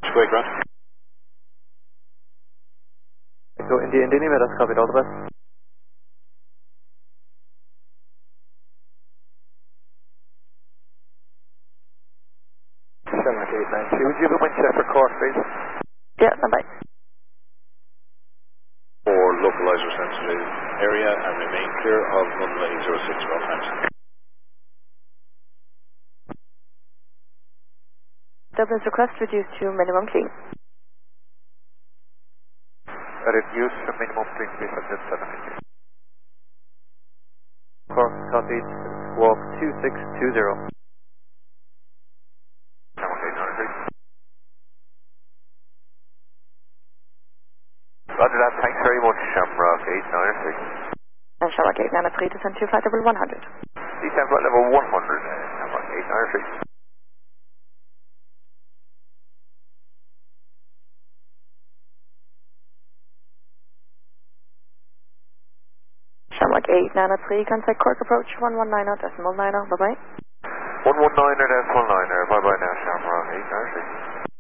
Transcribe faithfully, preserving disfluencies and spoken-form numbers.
Square ground. So India, India, Lima, that's copied, all the best. seven eight nine two, would you have a wind check for Cork, please? Yeah, bye-bye. For localizer sensitive area and remain clear of runway zero six at all times. Dublin's request reduced to minimum clean. Reduce to minimum clean, please, at this seven eight two. Cork, copied, squawk two six two zero. seven eight nine three. Roger that, thanks very much, Shamrock eight nine three. And Shamrock eight nine three, descend to flight level one hundred. Descend flight level one hundred, uh, Shamrock eight nine three. Shamrock eight nine three, contact Cork approach one one nine zero decimal nine zero, bye-bye. one one nine zero decimal nine zero, bye-bye now, Shamrock eight nine three.